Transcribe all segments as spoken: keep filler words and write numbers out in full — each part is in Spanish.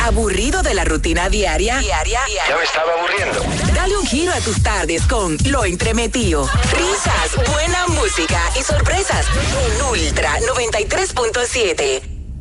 ¿Aburrido de la rutina diaria? Diaria. Ya me estaba aburriendo. Dale un giro a tus tardes con Lo Entremetido. Risas, buena música y sorpresas en Ultra noventa y tres punto siete.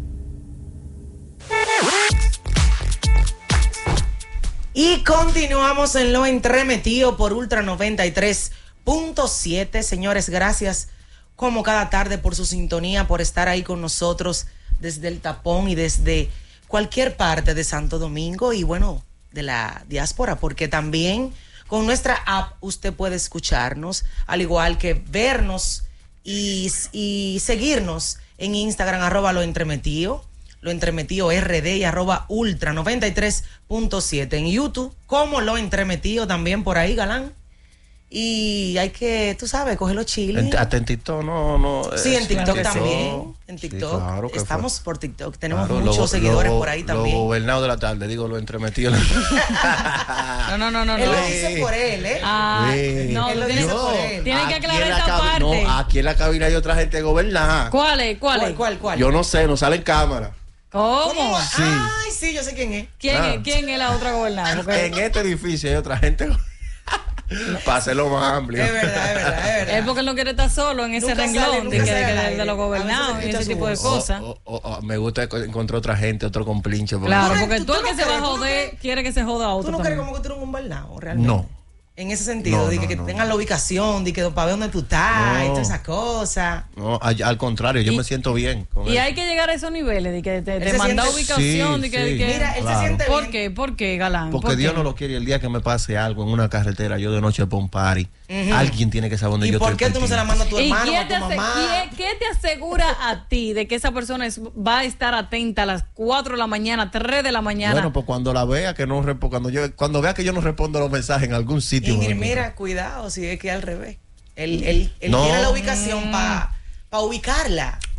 Y continuamos en Lo Entremetido por Ultra noventa y tres punto siete. Señores, gracias como cada tarde por su sintonía, por estar ahí con nosotros desde el tapón y desde cualquier parte de Santo Domingo y bueno, de la diáspora, porque también con nuestra app usted puede escucharnos, al igual que vernos y, y seguirnos en Instagram, arroba Lo Entremetido, Lo Entremetido R D y arroba Ultra noventa y tres punto siete. En YouTube, como Lo Entremetido también por ahí, Galán. Y hay que, tú sabes, coger los chiles. Hasta en TikTok, no, no. Sí, en TikTok claro también. sí. En TikTok. Sí, claro que estamos fue. por TikTok. Tenemos Claro, muchos lo, seguidores lo, por ahí también. Los gobernados de la tarde, digo, Lo Entremetido. No, no, no, no. Él no. lo dice por él, ¿eh? Ah, Sí. no, Él lo tiene, dice por él. tiene que Aquí aclarar en la esta cabi- parte. No, aquí en la cabina hay otra gente gobernada. ¿Cuál es? ¿Cuál ¿Cuál, es? cuál, cuál? Yo no sé, no sale en cámara. ¿Cómo? Sí. Ay, sí, yo sé quién es. ¿Quién, Ah. es, ¿Quién es la otra gobernada? Porque En este edificio hay otra gente para hacerlo más amplio. Es verdad, es verdad, es verdad. es porque él no quiere estar solo en ese Nunca renglón sale, de, nunca que- sale de, al de- aire. de los A gobernados veces y se ese escucha tipo de su voz. cosas. Oh, oh, oh, me gusta encontrar otra gente, otro con plincho. porque- Claro, Tú no- porque tú- tú tú el que no se va a crees, tú no joder crees. quiere que se joda a ¿Tú otro no crees también. como que tú eres un gobernado realmente? No. En ese sentido, No, de no, que no, tengan no. la ubicación, de que para ver dónde tú estás No. y todas esas cosas. No, al, al contrario, yo Y- me siento bien con Y eso. hay que llegar a esos niveles de que te, Él te se manda siente- ubicación, Sí, de que, sí. de que- Mira, él Claro. se siente ¿Por bien. qué? ¿Por qué, Galán? Porque ¿Por Dios qué? no lo quiere. El día que me pase algo en una carretera, yo de noche por un party, alguien tiene que saber dónde ¿Y yo por estoy. qué tú no se la mandas a tu ¿Y hermano o quién a te, tu ase- mamá? quién- qué te asegura a ti de que esa persona es- va a estar atenta a las cuatro de la mañana, tres de la mañana? Bueno, pues cuando la vea que no respo- cuando yo cuando vea que yo no respondo los mensajes en algún sitio. Ingrid, por ejemplo. mira, cuidado, si es que al revés. Él, él, él No. tiene la ubicación para pa ubicarla.